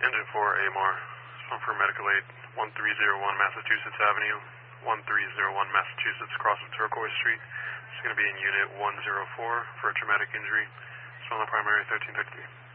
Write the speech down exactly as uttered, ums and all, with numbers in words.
Engine four, A M R. This one for medical aid, one three zero one Massachusetts Avenue, one three zero one Massachusetts, cross of Turquoise Street. It's going to be in Unit one zero four for a traumatic injury. It's on the primary thirteen thirty-three.